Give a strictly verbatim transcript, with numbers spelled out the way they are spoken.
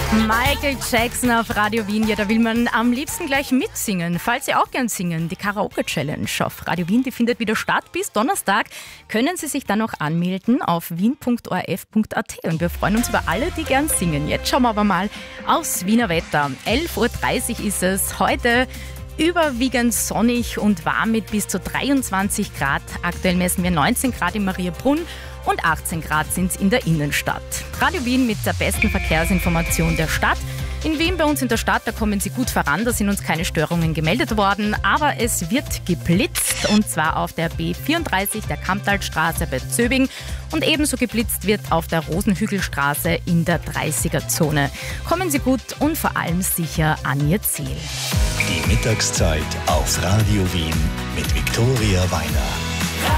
Michael Jackson auf Radio Wien, ja, da will man am liebsten gleich mitsingen. Falls Sie auch gern singen, die Karaoke-Challenge auf Radio Wien, die findet wieder statt bis Donnerstag. Können Sie sich dann noch anmelden auf wien punkt o r f punkt a t und wir freuen uns über alle, die gern singen. Jetzt schauen wir aber mal aufs Wiener Wetter. elf Uhr dreißig ist es heute. Überwiegend sonnig und warm mit bis zu dreiundzwanzig Grad. Aktuell messen wir neunzehn Grad in Mariabrunn und achtzehn Grad sind es in der Innenstadt. Radio Wien mit der besten Verkehrsinformation der Stadt. In Wien bei uns in der Stadt, da kommen Sie gut voran, da sind uns keine Störungen gemeldet worden, aber es wird geblitzt und zwar auf der B vierunddreißig, der Kamptalstraße bei Zöbing und ebenso geblitzt wird auf der Rosenhügelstraße in der dreißiger-Zone. Kommen Sie gut und vor allem sicher an Ihr Ziel. Die Mittagszeit auf Radio Wien mit Viktoria Weiner.